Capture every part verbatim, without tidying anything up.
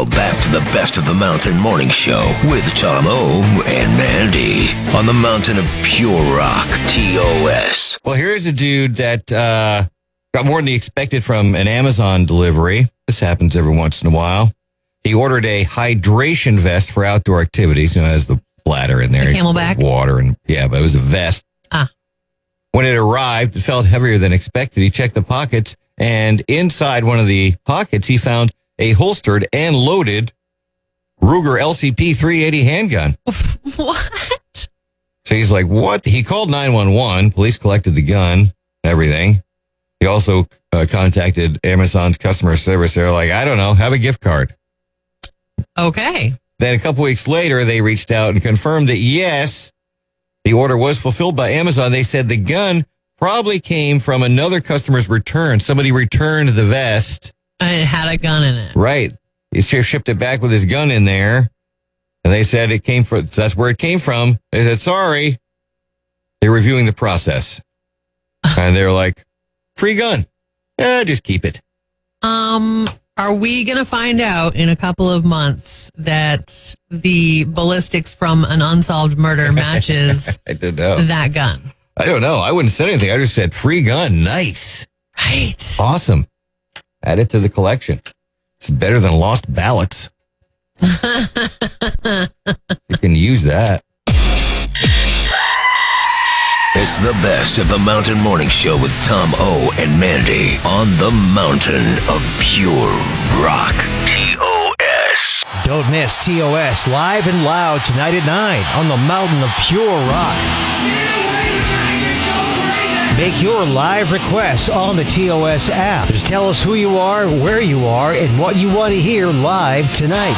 Now back to the Best of the Mountain Morning Show with Tom O and Mandy on the Mountain of Pure Rock, T O S. Well, here's a dude that uh, got more than he expected from an Amazon delivery. This happens every once in a while. He ordered a hydration vest for outdoor activities. You know, it has the bladder in there. The Camelback? Water. and Yeah, but it was a vest. Ah. When it arrived, it felt heavier than expected. He checked the pockets, and inside one of the pockets, he found a holstered and loaded Ruger L C P three eighty handgun. What? So he's like, what? He called nine one one. Police collected the gun, everything. He also uh, contacted Amazon's customer service. They're like, I don't know, have a gift card. Okay. Then a couple weeks later, they reached out and confirmed that, yes, the order was fulfilled by Amazon. They said the gun probably came from another customer's return. Somebody returned the vest. And it had a gun in it. Right. He shipped it back with his gun in there. And they said it came from, that's where it came from. They said, sorry. They're reviewing the process. And they're like, free gun. Eh, just keep it. Um, are we going to find out in a couple of months that the ballistics from an unsolved murder matches I don't know. that gun? I don't know. I wouldn't say anything. I just said free gun. Nice. Right. Awesome. Add it to the collection. It's better than lost ballots. You can use that. It's the Best of the Mountain Morning Show with Tom O and Mandy on the Mountain of Pure Rock, T O S. Don't miss T O S live and loud tonight at nine on the Mountain of Pure Rock. Make your live requests on the T O S app. Just tell us who you are, where you are, and what you want to hear live tonight.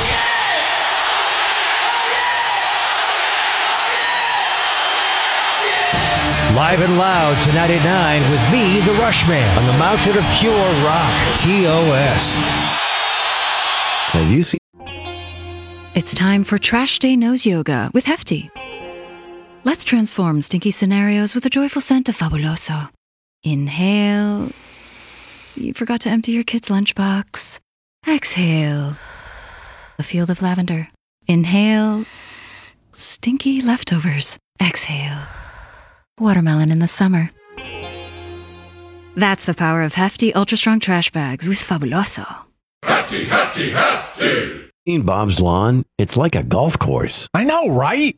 Live and loud tonight at nine with me, the Rushman, on the Mountain of Pure Rock, T O S. Have you seen? It's time for Trash Day Nose Yoga with Hefty. Let's transform stinky scenarios with a joyful scent of Fabuloso. Inhale. You forgot to empty your kid's lunchbox. Exhale. A field of lavender. Inhale. Stinky leftovers. Exhale. Watermelon in the summer. That's the power of Hefty Ultra Strong Trash Bags with Fabuloso. Hefty, hefty, hefty! In Bob's Lawn, it's like a golf course. I know, right?